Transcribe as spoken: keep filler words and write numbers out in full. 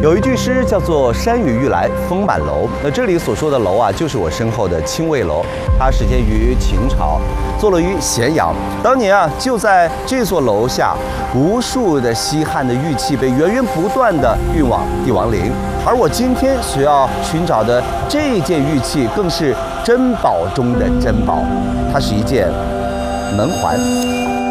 有一句诗叫做"山雨欲来风满楼"，那这里所说的楼啊，就是我身后的清卫楼，它始建于秦朝，坐落于咸阳。当年啊，就在这座楼下，无数的西汉的玉器被源源不断的运往帝王陵，而我今天所要寻找的这件玉器，更是珍宝中的珍宝，它是一件门环。